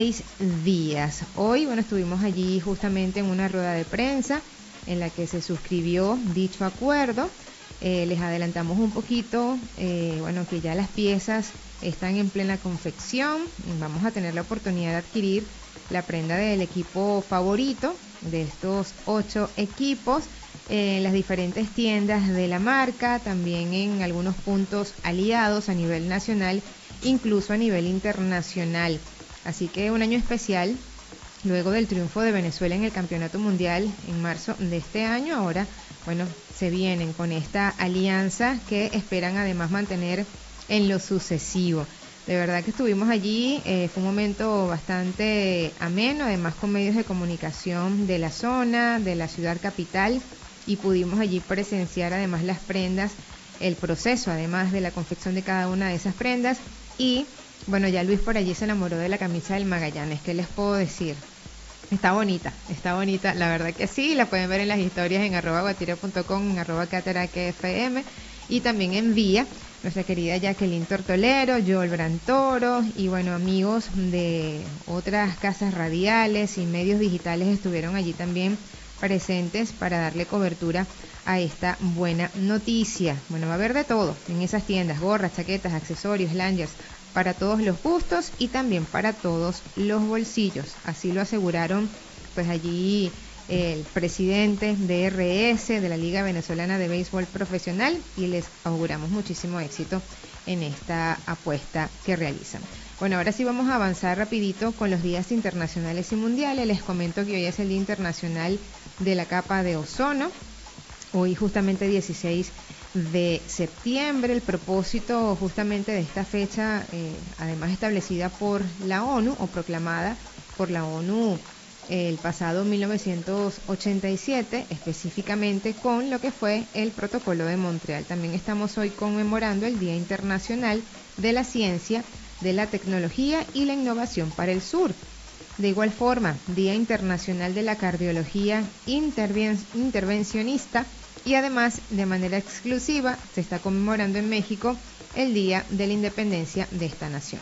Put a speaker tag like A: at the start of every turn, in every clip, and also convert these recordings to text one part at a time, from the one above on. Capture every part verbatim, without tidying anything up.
A: Seis días. Hoy, bueno, estuvimos allí justamente en una rueda de prensa en la que se suscribió dicho acuerdo. Eh, les adelantamos un poquito, eh, bueno, que ya las piezas están en plena confección. Vamos a tener la oportunidad de adquirir la prenda del equipo favorito de estos ocho equipos en las diferentes tiendas de la marca, también en algunos puntos aliados a nivel nacional, incluso a nivel internacional. Así que un año especial, luego del triunfo de Venezuela en el Campeonato Mundial en marzo de este año. Ahora, bueno, se vienen con esta alianza que esperan además mantener en lo sucesivo. De verdad que estuvimos allí, eh, fue un momento bastante ameno, además con medios de comunicación de la zona, de la ciudad capital, y pudimos allí presenciar además las prendas, el proceso además de la confección de cada una de esas prendas. Y bueno, ya Luis por allí se enamoró de la camisa del Magallanes. ¿Qué les puedo decir? Está bonita, está bonita, la verdad que sí. La pueden ver en las historias en arroba guatire punto com, en arroba cataraque F M, y también en Vía. Nuestra querida Jacqueline Tortolero, Joel Brantoro y bueno, amigos de otras casas radiales y medios digitales estuvieron allí también presentes para darle cobertura a esta buena noticia. Bueno, va a haber de todo en esas tiendas: gorras, chaquetas, accesorios, lanyards, para todos los gustos y también para todos los bolsillos. Así lo aseguraron pues allí el presidente de R S, de la Liga Venezolana de Béisbol Profesional, y les auguramos muchísimo éxito en esta apuesta que realizan. Bueno, ahora sí vamos a avanzar rapidito con los días internacionales y mundiales. Les comento que hoy es el Día Internacional de la Capa de Ozono. Hoy justamente dieciséis de septiembre, el propósito justamente de esta fecha, eh, además establecida por la ONU o proclamada por la ONU eh, el pasado mil novecientos ochenta y siete, específicamente con lo que fue el Protocolo de Montreal. También estamos hoy conmemorando el Día Internacional de la Ciencia, de la Tecnología y la Innovación para el Sur. De igual forma, Día Internacional de la Cardiología Interven- Intervencionista, y además, de manera exclusiva, se está conmemorando en México el Día de la Independencia de esta nación.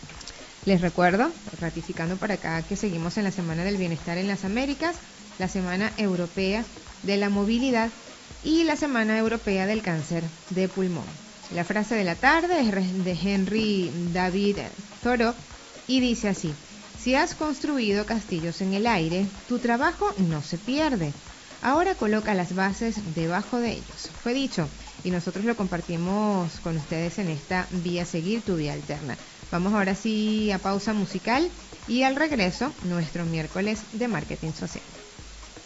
A: Les recuerdo, ratificando por acá, que seguimos en la Semana del Bienestar en las Américas, la Semana Europea de la Movilidad y la Semana Europea del Cáncer de Pulmón. La frase de la tarde es de Henry David Thoreau y dice así: si has construido castillos en el aire, tu trabajo no se pierde. Ahora coloca las bases debajo de ellos. Fue dicho y nosotros lo compartimos con ustedes en esta Vía Seguir tu Vía Alterna. Vamos ahora sí a pausa musical y al regreso nuestro miércoles de marketing social.